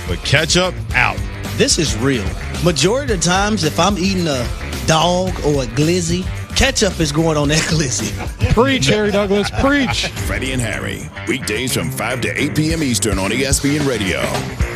but ketchup out. This is real. Majority of the times, if I'm eating a dog or a glizzy, ketchup is going on that glizzy. Preach, Harry Douglas, preach. Freddie and Harry, weekdays from 5 to 8 p.m. Eastern on ESPN Radio.